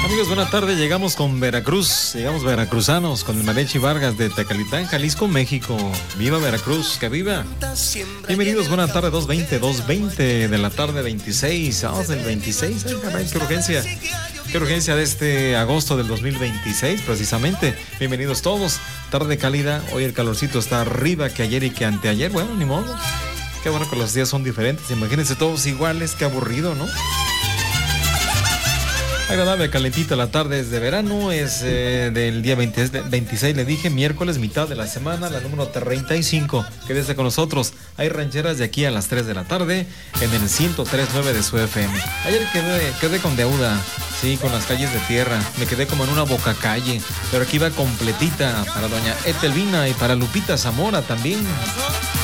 Amigos, buena tarde. Llegamos con Veracruz, llegamos veracruzanos con el Mariachi Vargas de Tecalitán, Jalisco, México. ¡Viva Veracruz! ¡Que viva! Bienvenidos, buena tarde, 2:20 de la tarde, 26. Vamos del 26, caray, qué urgencia. Qué urgencia de este agosto del 2026, precisamente. Bienvenidos todos. Tarde cálida, hoy el calorcito está arriba que ayer y que anteayer. Bueno, ni modo. Qué bueno que los días son diferentes. Imagínense todos iguales, qué aburrido, ¿no? Agradable, calentita la tarde, es de verano, es del día 26, le dije, miércoles, mitad de la semana, la número 35. Quédese con nosotros. Hay rancheras de aquí a las 3 de la tarde en el 103.9 de su FM. Ayer quedé con deuda, sí, con las calles de tierra. Me quedé como en una boca calle, pero aquí va completita para doña Etelvina y para Lupita Zamora también.